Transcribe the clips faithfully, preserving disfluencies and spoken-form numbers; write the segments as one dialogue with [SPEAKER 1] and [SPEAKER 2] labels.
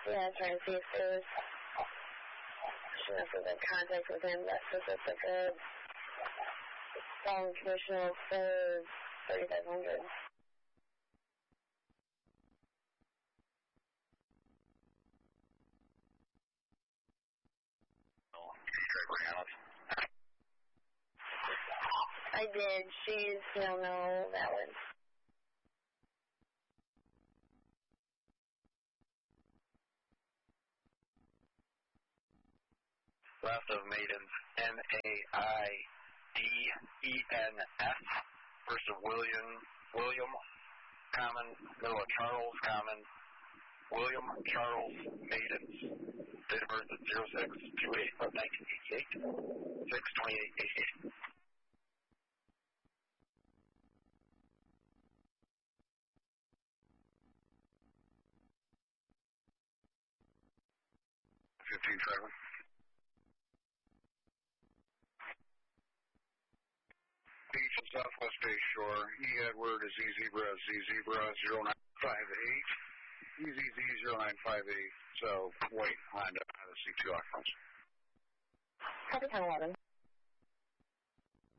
[SPEAKER 1] Yeah, trying to see if there's enough of a contact with him that specific uh, following conditional for thirty-five hundred. I did. She's no, no, that one.
[SPEAKER 2] Last of maidens, M A I D E N S. First of William, William, common. Middle of Charles, common. William Charles Maidens. Date of birth is zero six two eight of nineteen eighty-eight. six twenty-eight eighty-eight. fifteen Trevor. Beach and Southwest Bay Shore. E. Edward is E Zebra, Z Zebra zero nine five eight. E Z Z zero nine five eight. So, white Honda out of C two Aquans.
[SPEAKER 1] Copy ten eleven.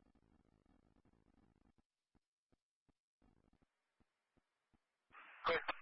[SPEAKER 2] Clear.